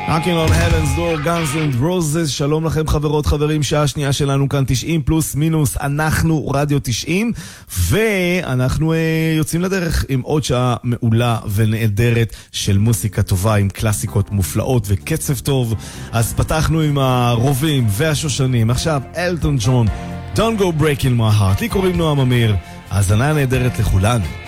Knocking on Heaven's Door, Guns and Roses. שלום לכם חברות, חברים, שעה שנייה שלנו כאן 90 פלוס מינוס, אנחנו רדיו 90, ואנחנו יוצאים לדרך עם עוד שעה מעולה ונהדרת של מוסיקה טובה, עם קלאסיקות מופלאות וקצב טוב. אז פתחנו עם הרובים והשושנים, עכשיו אלטון ג'ון, Don't Go Breaking My Heart. לי קוראים נועם אמיר, האזנה נהדרת לכולנו.